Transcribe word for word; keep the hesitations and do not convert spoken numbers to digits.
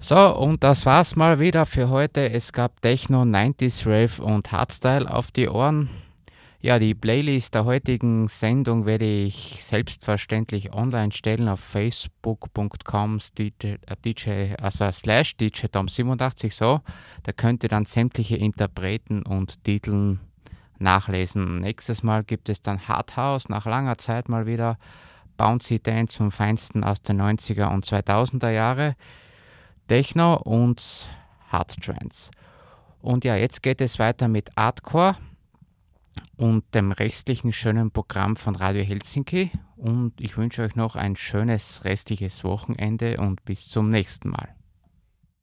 So, und das war's mal wieder für heute. Es gab Techno, neunziger Rave und Hardstyle auf die Ohren. Ja, die Playlist der heutigen Sendung werde ich selbstverständlich online stellen auf facebook punkt com D J, also slash D J Tom siebenundachtzig, so. Da könnt ihr dann sämtliche Interpreten und Titeln nachlesen. Nächstes Mal gibt es dann Hard House, nach langer Zeit mal wieder Bouncy Dance vom Feinsten aus den neunziger und zweitausender Jahre, Techno und Hard Trance. Und ja, jetzt geht es weiter mit Hardcore und dem restlichen schönen Programm von Radio Helsinki. Und ich wünsche euch noch ein schönes restliches Wochenende und bis zum nächsten Mal.